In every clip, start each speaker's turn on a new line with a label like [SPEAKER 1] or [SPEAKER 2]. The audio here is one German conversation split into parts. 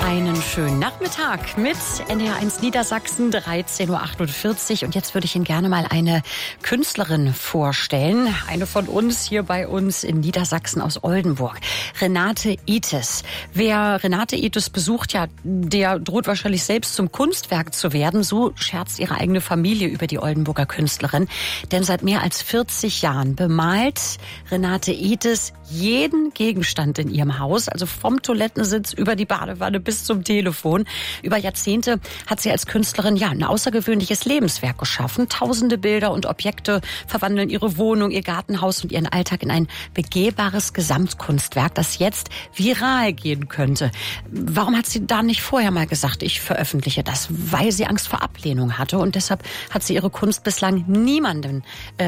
[SPEAKER 1] Einen schönen Nachmittag mit NDR1 Niedersachsen, 13.48 Uhr. Und jetzt würde ich Ihnen gerne mal eine Künstlerin vorstellen. Eine von uns hier bei uns in Niedersachsen aus Oldenburg. Renate Itis. Wer Renate Itis besucht, ja, der droht wahrscheinlich selbst zum Kunstwerk zu werden. So scherzt ihre eigene Familie über die Oldenburger Künstlerin. Denn seit mehr als 40 Jahren bemalt Renate Itis jeden Gegenstand in ihrem Haus. Also vom Toilettensitz über die Badewanne bis zum Telefon. Über Jahrzehnte hat sie als Künstlerin ja ein außergewöhnliches Lebenswerk geschaffen. Tausende Bilder und Objekte verwandeln ihre Wohnung, ihr Gartenhaus und ihren Alltag in ein begehbares Gesamtkunstwerk, das jetzt viral gehen könnte. Warum hat sie da nicht vorher mal gesagt, ich veröffentliche das? Weil sie Angst vor Ablehnung hatte und deshalb hat sie ihre Kunst bislang niemandem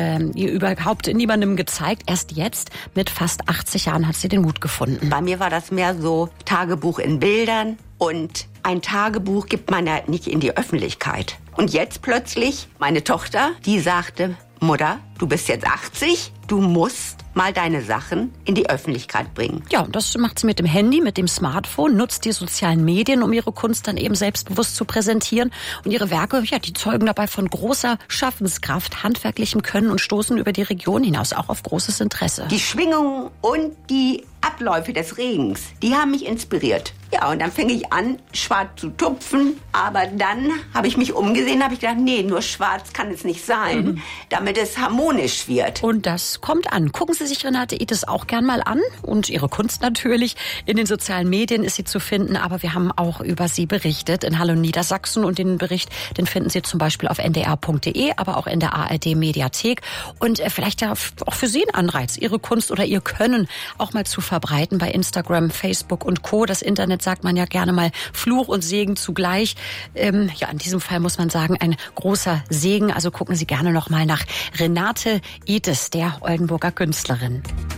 [SPEAKER 1] gezeigt. Erst jetzt mit fast 80 Jahren hat sie den Mut gefunden.
[SPEAKER 2] Bei mir war das mehr so Tagebuch in Bildern und ein Tagebuch gibt man ja nicht in die Öffentlichkeit. Und jetzt plötzlich, meine Tochter, die sagte, Mutter, du bist jetzt 80, du musst mal deine Sachen in die Öffentlichkeit bringen.
[SPEAKER 1] Ja, und das macht sie mit dem Handy, mit dem Smartphone, nutzt die sozialen Medien, um ihre Kunst dann eben selbstbewusst zu präsentieren. Und ihre Werke, ja, die zeugen dabei von großer Schaffenskraft, handwerklichem Können und stoßen über die Region hinaus auch auf großes Interesse.
[SPEAKER 2] Die Schwingungen und die Abläufe des Regens, die haben mich inspiriert. Ja, und dann fing ich an, schwarz zu tupfen. Aber dann habe ich mich umgesehen, habe ich gedacht, nee, nur schwarz kann es nicht sein, damit es harmonisch wird.
[SPEAKER 1] Und das kommt an. Gucken Sie sich Renate Itis auch gern mal an. Und ihre Kunst natürlich. In den sozialen Medien ist sie zu finden. Aber wir haben auch über sie berichtet in Hallo Niedersachsen. Und den Bericht, den finden Sie zum Beispiel auf ndr.de, aber auch in der ARD-Mediathek. Und vielleicht ja auch für Sie ein Anreiz, Ihre Kunst oder Ihr Können auch mal zu verbreiten bei Instagram, Facebook und Co. Das Internet, sagt man ja gerne mal, Fluch und Segen zugleich. Ja, in diesem Fall muss man sagen, ein großer Segen. Also gucken Sie gerne noch mal nach Renate Itis, der Oldenburger Künstlerin.